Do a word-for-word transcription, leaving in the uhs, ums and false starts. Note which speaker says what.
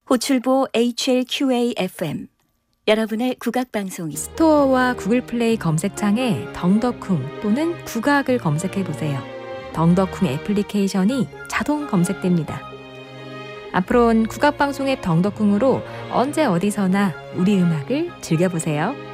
Speaker 1: 호출보 에이치엘큐에이에프엠 여러분의 국악방송
Speaker 2: 스토어와 구글 플레이 검색창에 덩덕쿵 또는 국악을 검색해보세요. 덩덕쿵 애플리케이션이 자동 검색됩니다. 앞으로는 국악방송 앱 덩덕쿵으로 언제 어디서나 우리 음악을 즐겨보세요.